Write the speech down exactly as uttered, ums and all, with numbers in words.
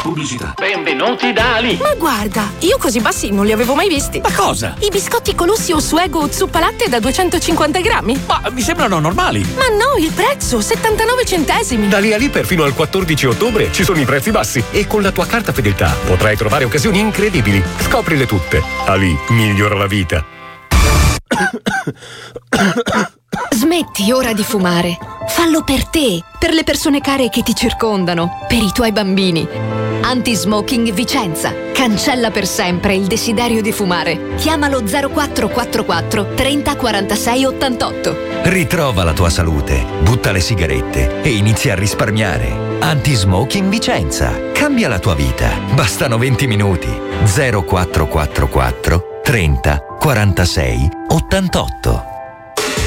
Pubblicità. Benvenuti da Ali. Ma guarda, io così bassi non li avevo mai visti. Ma cosa? I biscotti Colossi o Suego zuppa latte da duecentocinquanta grammi. Ma mi sembrano normali. Ma no, il prezzo, settantanove centesimi. Da lì a lì perfino al quattordici ottobre ci sono i prezzi bassi e con la tua carta fedeltà potrai trovare occasioni incredibili. Scoprile tutte. Ali migliora la vita. Smetti ora di fumare. Fallo per te, per le persone care che ti circondano, per i tuoi bambini. Anti-Smoking Vicenza. Cancella per sempre il desiderio di fumare. Chiamalo zero quattro quattro quattro trenta quarantasei ottantotto. Ritrova la tua salute, butta le sigarette e inizia a risparmiare. Anti-Smoking Vicenza. Cambia la tua vita. Bastano venti minuti. zero quattro quattro quattro trenta quarantasei ottantotto.